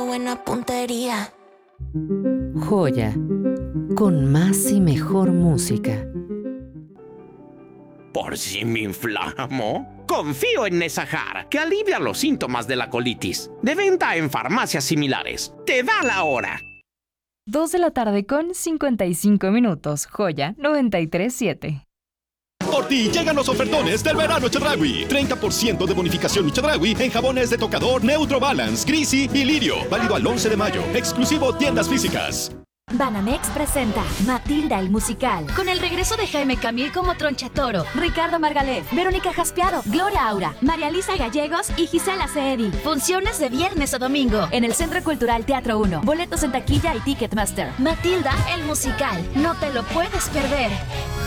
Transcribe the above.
Buena puntería. Joya, con más y mejor música. ¿Por si me inflamo? Confío en Nesahar, que alivia los síntomas de la colitis. De venta en farmacias similares. ¡Te da la hora! 2 de la tarde con 55 minutos. Joya 93.7. Por ti llegan los ofertones del verano Chedraui. 30% de bonificación Chedraui en jabones de tocador Neutro Balance, Grisi y Lirio. Válido al 11 de mayo. Exclusivo tiendas físicas. Banamex presenta Matilda el musical, con el regreso de Jaime Camil como Tronchatoro, Ricardo Margalef, Verónica Jaspiaro, Gloria Aura, María Lisa Gallegos y Gisela Ceedi. Funciones de viernes a domingo en el Centro Cultural Teatro 1. Boletos en taquilla y Ticketmaster. Matilda el musical, no te lo puedes perder.